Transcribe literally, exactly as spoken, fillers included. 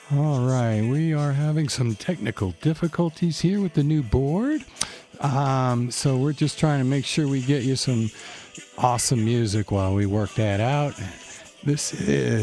All right, we are having some technical difficulties here with the new board. Um, so we're just trying to make sure we get you some awesome music while we work that out. This is